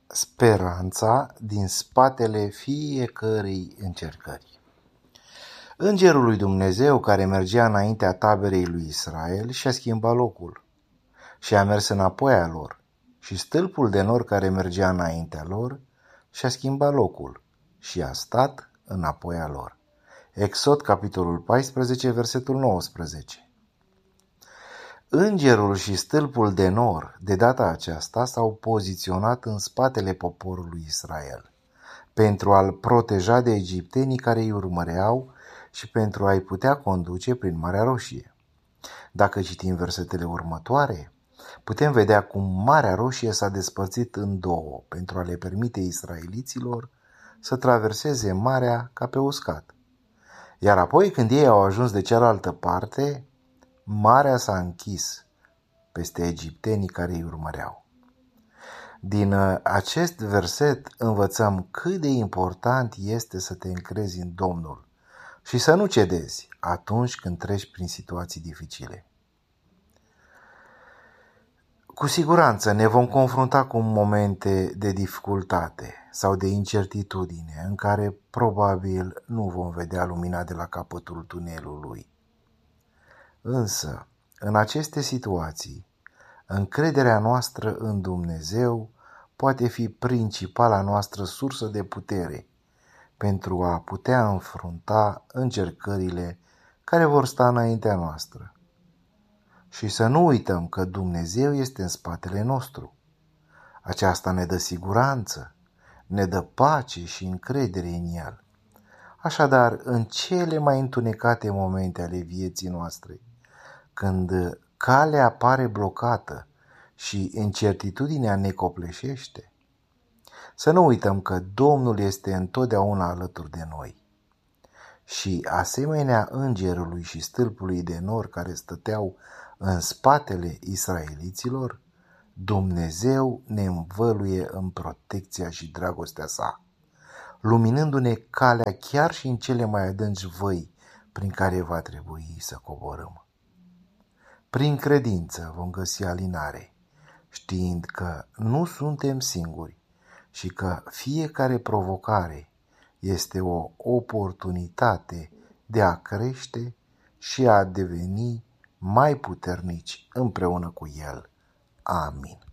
speranța din spatele fiecărei încercări. Îngerul lui Dumnezeu care mergea înaintea taberei lui Israel și-a schimbat locul și a mers înapoi a lor, și stâlpul de nor care mergea înaintea lor și-a schimbat locul și a stat înapoi a lor. Exod, capitolul 14, versetul 19. Îngerul și stâlpul de nor de data aceasta s-au poziționat în spatele poporului Israel pentru a-l proteja de egiptenii care îi urmăreau și pentru a-i putea conduce prin Marea Roșie. Dacă citim versetele următoare, putem vedea cum Marea Roșie s-a despărțit în două pentru a le permite israeliților să traverseze marea ca pe uscat. Iar apoi, când ei au ajuns de cealaltă parte, marea s-a închis peste egiptenii care îi urmăreau. Din acest verset învățăm cât de important este să te încrezi în Domnul și să nu cedezi atunci când treci prin situații dificile. Cu siguranță ne vom confrunta cu momente de dificultate sau de incertitudine în care probabil nu vom vedea lumina de la capătul tunelului. Însă, în aceste situații, încrederea noastră în Dumnezeu poate fi principala noastră sursă de putere pentru a putea înfrunta încercările care vor sta înaintea noastră. Și să nu uităm că Dumnezeu este în spatele nostru. Aceasta ne dă siguranță, ne dă pace și încredere în El. Așadar, în cele mai întunecate momente ale vieții noastre, când calea pare blocată și incertitudinea ne copleșește, să nu uităm că Domnul este întotdeauna alături de noi. Și asemenea îngerului și stâlpului de nor care stăteau în spatele israeliților, Dumnezeu ne învăluie în protecția și dragostea sa, luminându-ne calea chiar și în cele mai adânci văi prin care va trebui să coborâm. Prin credință vom găsi alinare, știind că nu suntem singuri și că fiecare provocare este o oportunitate de a crește și a deveni mai puternici împreună cu El. Amin.